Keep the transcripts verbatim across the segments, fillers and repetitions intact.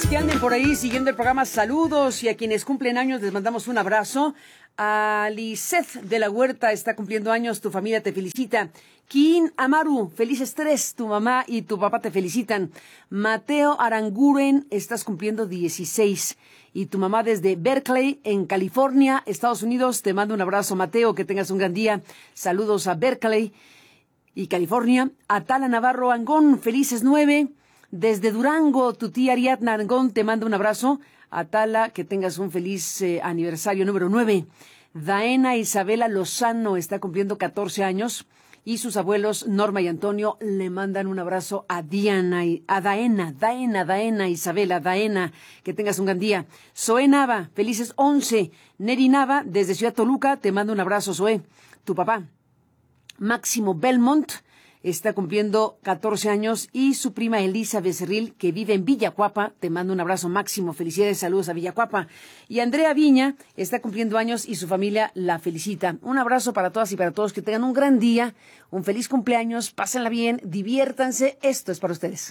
que anden por ahí siguiendo el programa, saludos, y a quienes cumplen años les mandamos un abrazo. A Liseth de la Huerta está cumpliendo años, tu familia te felicita. Kin Amaru, felices tres, tu mamá y tu papá te felicitan. Mateo Aranguren, estás cumpliendo dieciséis. Y tu mamá desde Berkeley, en California, Estados Unidos, te mando un abrazo, Mateo, que tengas un gran día. Saludos a Berkeley y California. A Tala Navarro Angón, felices nueve. Desde Durango, tu tía Ariadna Angón te manda un abrazo. A Tala, que tengas un feliz eh, aniversario número nueve. Daena Isabela Lozano está cumpliendo catorce años y sus abuelos Norma y Antonio le mandan un abrazo a Diana y a Daena, Daena, Daena, Isabela, Daena, que tengas un gran día. Zoe Nava, felices once. Neri Nava, desde Ciudad Toluca, te mando un abrazo, Zoe. Tu papá, Máximo Belmont, está cumpliendo catorce años y su prima Elisa Becerril, que vive en Villacuapa, te mando un abrazo, Máximo, felicidades, saludos a Villacuapa. Y Andrea Viña está cumpliendo años y su familia la felicita. Un abrazo para todas y para todos, que tengan un gran día, un feliz cumpleaños, pásenla bien, diviértanse, esto es para ustedes.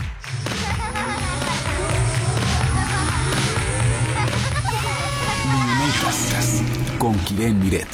Con Kiren Miret.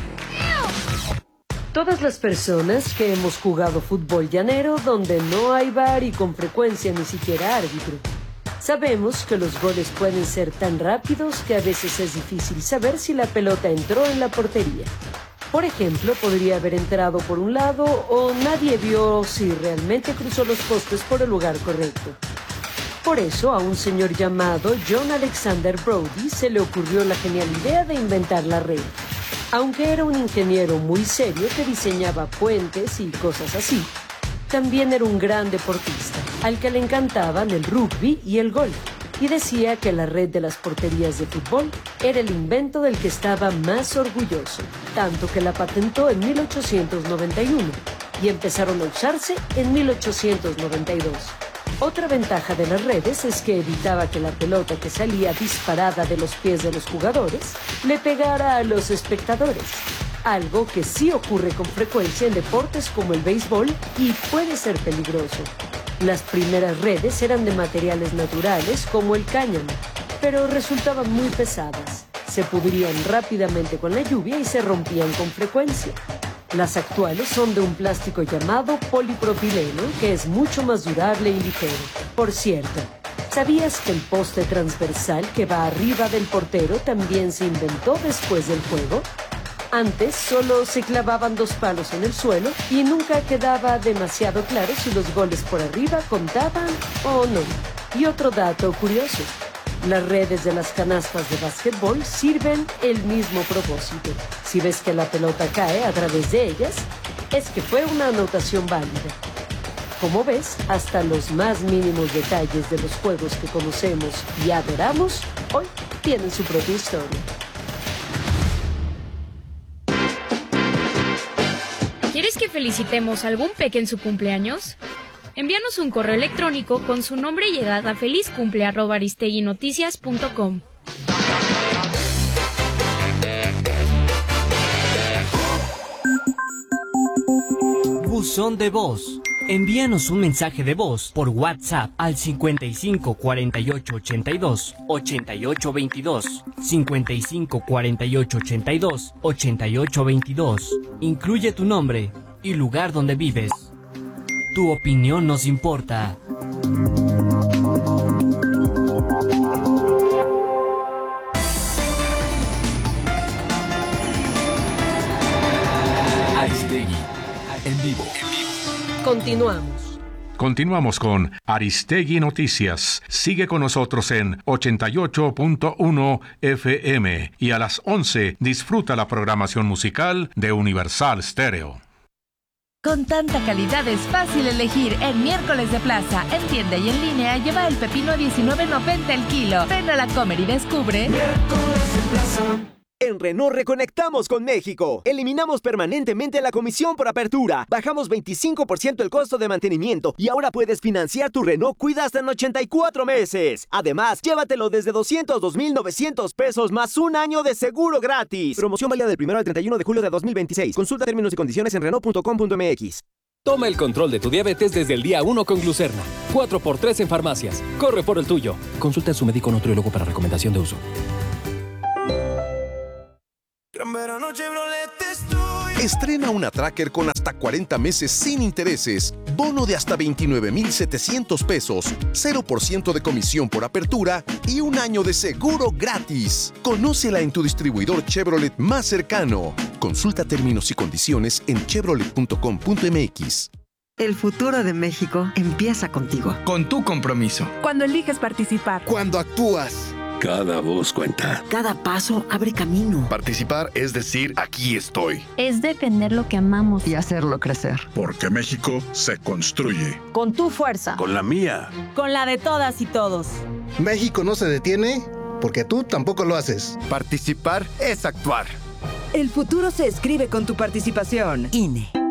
Todas las personas que hemos jugado fútbol llanero donde no hay bar y con frecuencia ni siquiera árbitro, sabemos que los goles pueden ser tan rápidos que a veces es difícil saber si la pelota entró en la portería. Por ejemplo, podría haber entrado por un lado o nadie vio si realmente cruzó los postes por el lugar correcto. Por eso, a un señor llamado John Alexander Brody se le ocurrió la genial idea de inventar la red. Aunque era un ingeniero muy serio que diseñaba puentes y cosas así, también era un gran deportista, al que le encantaban el rugby y el golf, y decía que la red de las porterías de fútbol era el invento del que estaba más orgulloso, tanto que la patentó en mil ochocientos noventa y uno y empezaron a usarse en mil ochocientos noventa y dos. Otra ventaja de las redes es que evitaba que la pelota que salía disparada de los pies de los jugadores le pegara a los espectadores, algo que sí ocurre con frecuencia en deportes como el béisbol y puede ser peligroso. Las primeras redes eran de materiales naturales como el cáñamo, pero resultaban muy pesadas, se pudrían rápidamente con la lluvia y se rompían con frecuencia. Las actuales son de un plástico llamado polipropileno, que es mucho más durable y ligero. Por cierto, ¿sabías que el poste transversal que va arriba del portero también se inventó después del juego? Antes solo se clavaban dos palos en el suelo y nunca quedaba demasiado claro si los goles por arriba contaban o no. Y otro dato curioso: las redes de las canastas de básquetbol sirven el mismo propósito. Si ves que la pelota cae a través de ellas, es que fue una anotación válida. Como ves, hasta los más mínimos detalles de los juegos que conocemos y adoramos, hoy tienen su propia historia. ¿Quieres que felicitemos a algún peque en su cumpleaños? Envíanos un correo electrónico con su nombre y edad a felizcumple arroba aristeguinoticias punto com. Buzón de voz. Envíanos un mensaje de voz por WhatsApp al cincuenta y cinco cuarenta y ocho ochenta y dos ochenta y ocho veintidós, cincuenta y cinco cuarenta y ocho ochenta y dos ochenta y ocho veintidós. Incluye tu nombre y lugar donde vives. Tu opinión nos importa. Aristegui, en vivo. Continuamos. Continuamos con Aristegui Noticias. Sigue con nosotros en ochenta y ocho punto uno F M y a las once disfruta la programación musical de Universal Stereo. Con tanta calidad es fácil elegir. En Miércoles de Plaza, en tienda y en línea, lleva el pepino a diecinueve noventa el kilo. Ven a la Comer y descubre. Miércoles de Plaza. En Renault reconectamos con México. Eliminamos permanentemente la comisión por apertura. Bajamos veinticinco por ciento el costo de mantenimiento y ahora puedes financiar tu Renault Kwid hasta en ochenta y cuatro meses. Además, llévatelo desde doscientos dos mil novecientos pesos más un año de seguro gratis. Promoción válida del primero al treinta y uno de julio de dos mil veintiséis. Consulta términos y condiciones en Renault punto com punto m x. Toma el control de tu diabetes desde el día uno con Glucerna. cuatro por tres en farmacias. Corre por el tuyo. Consulta a su médico nutriólogo para recomendación de uso. Estrena una Tracker con hasta cuarenta meses sin intereses, bono de hasta veintinueve mil setecientos pesos, cero por ciento de comisión por apertura y un año de seguro gratis. Conócela en tu distribuidor Chevrolet más cercano. Consulta términos y condiciones en chevrolet punto com punto m x. El futuro de México empieza contigo. Con tu compromiso. Cuando eliges participar. Cuando actúas. Cada voz cuenta. Cada paso abre camino. Participar es decir, aquí estoy. Es defender lo que amamos y hacerlo crecer. Porque México se construye. Con tu fuerza. Con la mía. Con la de todas y todos. México no se detiene porque tú tampoco lo haces. Participar es actuar. El futuro se escribe con tu participación. I N E.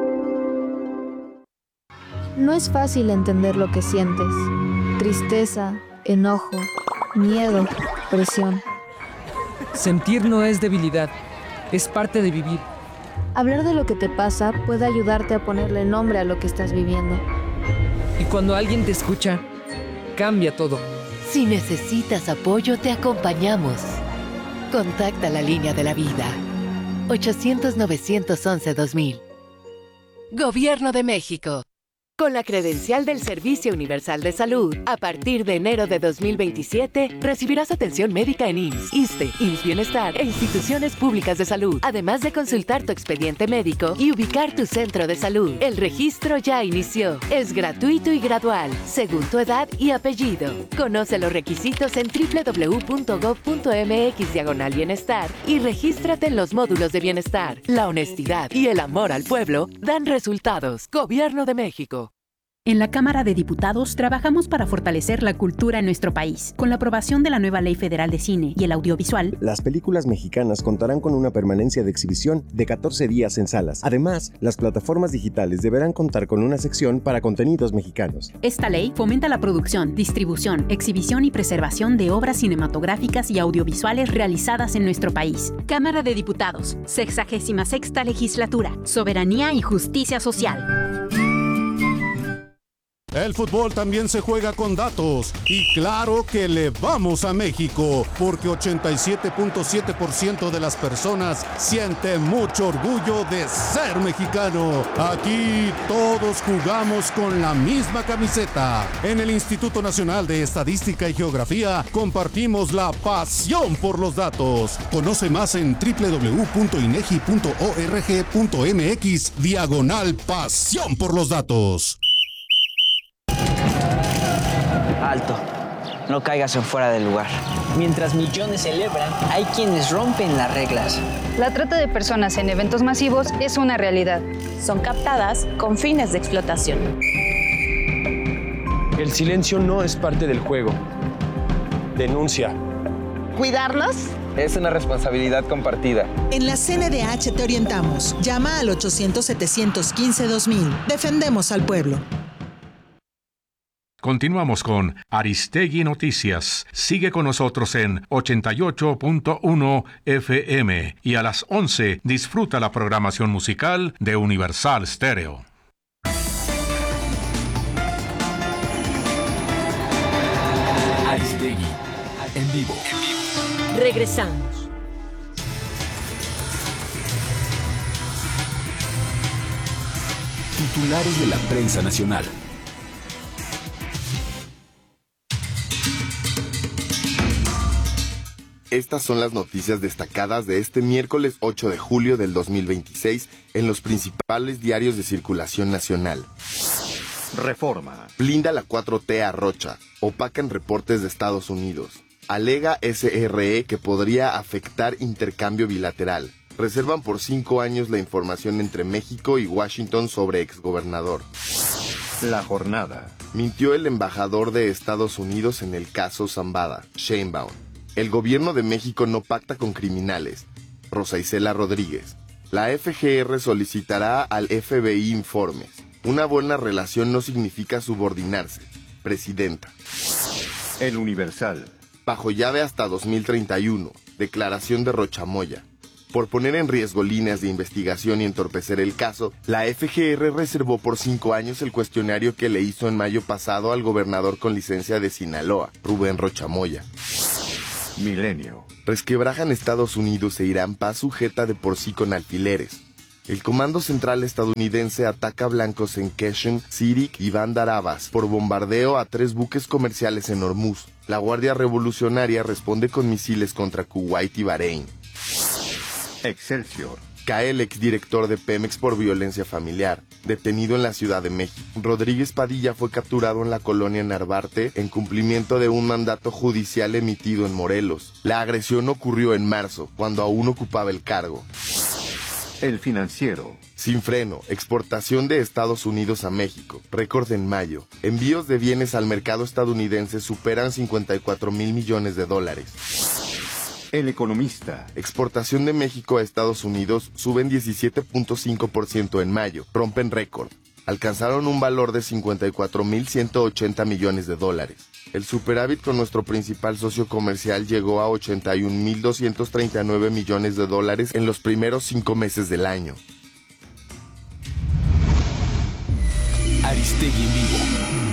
No es fácil entender lo que sientes. Tristeza, enojo, miedo, presión. Sentir no es debilidad, es parte de vivir. Hablar de lo que te pasa puede ayudarte a ponerle nombre a lo que estás viviendo. Y cuando alguien te escucha, cambia todo. Si necesitas apoyo, te acompañamos. Contacta la línea de la vida. ochocientos, novecientos once, dos mil. Gobierno de México. Con la credencial del Servicio Universal de Salud, a partir de enero de dos mil veintisiete, recibirás atención médica en I M S S, ISSSTE, I M S S Bienestar e instituciones públicas de salud, además de consultar tu expediente médico y ubicar tu centro de salud. El registro ya inició. Es gratuito y gradual, según tu edad y apellido. Conoce los requisitos en doble u doble u doble u punto gob punto m x diagonal bienestar y regístrate en los módulos de bienestar. La honestidad y el amor al pueblo dan resultados. Gobierno de México. En la Cámara de Diputados trabajamos para fortalecer la cultura en nuestro país. Con la aprobación de la nueva Ley Federal de Cine y el Audiovisual, las películas mexicanas contarán con una permanencia de exhibición de catorce días en salas. Además, las plataformas digitales deberán contar con una sección para contenidos mexicanos. Esta ley fomenta la producción, distribución, exhibición y preservación de obras cinematográficas y audiovisuales realizadas en nuestro país. Cámara de Diputados, sexagésima sexta Legislatura, Soberanía y Justicia Social. El fútbol también se juega con datos y claro que le vamos a México porque ochenta y siete punto siete por ciento de las personas siente mucho orgullo de ser mexicano. Aquí todos jugamos con la misma camiseta. En el Instituto Nacional de Estadística y Geografía compartimos la pasión por los datos. Conoce más en doble u doble u doble u punto inegi punto org punto m x diagonal pasión por los datos. Alto, no caigas en fuera del lugar. Mientras millones celebran, hay quienes rompen las reglas. La trata de personas en eventos masivos es una realidad. Son captadas con fines de explotación. El silencio no es parte del juego. Denuncia. ¿Cuidarnos? Es una responsabilidad compartida. En la C N D H te orientamos. Llama al ochocientos, setecientos quince, dos mil. Defendemos al pueblo. Continuamos con Aristegui Noticias. Sigue con nosotros en ochenta y ocho punto uno F M y a las once disfruta la programación musical de Universal Stereo. Aristegui en vivo. Regresamos. Titulares de la prensa nacional. Estas son las noticias destacadas de este miércoles ocho de julio del dos mil veintiséis en los principales diarios de circulación nacional. Reforma. Blinda la cuatro T a Rocha. Opacan reportes de Estados Unidos. Alega S R E que podría afectar intercambio bilateral. Reservan por cinco años la información entre México y Washington sobre exgobernador. La jornada. Mintió el embajador de Estados Unidos en el caso Zambada, Sheinbaum. El gobierno de México no pacta con criminales. Rosa Isela Rodríguez. La F G R solicitará al F B I informes. Una buena relación no significa subordinarse. Presidenta. El Universal. Bajo llave hasta dos mil treinta y uno. Declaración de Rochamoya. Por poner en riesgo líneas de investigación y entorpecer el caso, la F G R reservó por cinco años el cuestionario que le hizo en mayo pasado al gobernador con licencia de Sinaloa, Rubén Rocha Moya. Milenio. Resquebrajan Estados Unidos e Irán paz sujeta de por sí con alfileres. El Comando Central estadounidense ataca a blancos en Keshem, Sirik y Bandar Abbas por bombardeo a tres buques comerciales en Hormuz. La Guardia Revolucionaria responde con misiles contra Kuwait y Bahrein. Excelsior. Cae el exdirector de Pemex por violencia familiar, detenido en la Ciudad de México. Rodríguez Padilla fue capturado en la colonia Narvarte en cumplimiento de un mandato judicial emitido en Morelos. La agresión ocurrió en marzo, cuando aún ocupaba el cargo. El Financiero. Sin freno, exportación de Estados Unidos a México. Récord en mayo. Envíos de bienes al mercado estadounidense superan cincuenta y cuatro mil millones de dólares. El Economista. Exportación de México a Estados Unidos suben diecisiete punto cinco por ciento en mayo. Rompen récord. Alcanzaron un valor de cincuenta y cuatro mil ciento ochenta millones de dólares. El superávit con nuestro principal socio comercial llegó a ochenta y un mil doscientos treinta y nueve millones de dólares en los primeros cinco meses del año. Aristegui en vivo.